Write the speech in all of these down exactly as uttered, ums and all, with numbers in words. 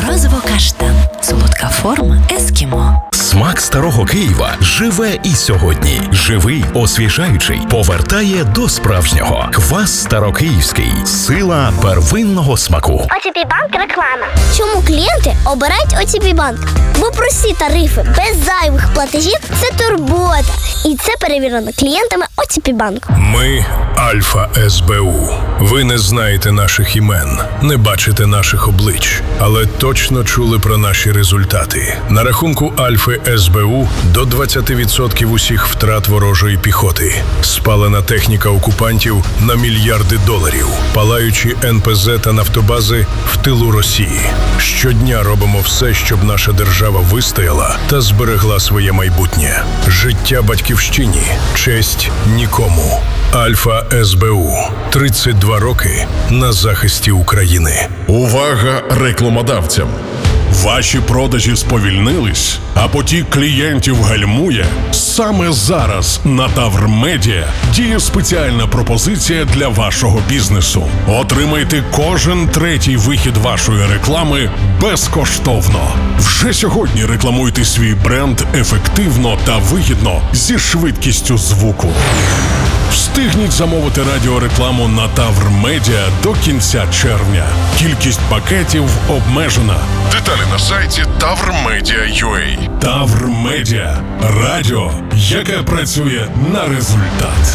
Морозиво каштан. Солодка форма ескімо. Смак старого Києва живе і сьогодні. Живий, освіжаючий, повертає до справжнього. Квас старокиївський. Сила первинного смаку. о те пі Банк реклама. Чому клієнти обирають о те пі Банк? Бо прості тарифи без зайвих платежів – це турбота. І це перевірено клієнтами о те пі Банк. Ми – Альфа ес бе у. Ви не знаєте наших імен, не бачите наших облич, але точно чули про наші результати. На рахунку Альфи ес бе у до двадцять відсотків усіх втрат ворожої піхоти. Спалена техніка окупантів на мільярди доларів. Палаючі ен пе зет та нафтобази в тилу Росії. Щодня робимо все, щоб наша держава вистояла та зберегла своє майбутнє. Життя батьківщині, честь нікому. Альфа ес бе у. тридцять два роки на захисті України. Увага рекламодавцям! Ваші продажі сповільнились, а потік клієнтів гальмує? Саме зараз на Тавр Медіа діє спеціальна пропозиція для вашого бізнесу. Отримайте кожен третій вихід вашої реклами безкоштовно. Вже сьогодні рекламуйте свій бренд ефективно та вигідно зі швидкістю звуку. Встигніть замовити радіорекламу на Тавр Медіа до кінця червня. Кількість пакетів обмежена. Деталі на сайті тавр медіа крапка ю а. Тавр Медіа. Радіо, яке працює на результат.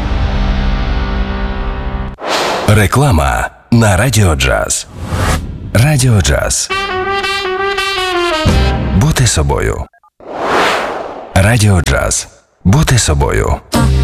Реклама на Радіо Джаз. Радіо Джаз. Бути собою. Радіо Джаз. Бути собою.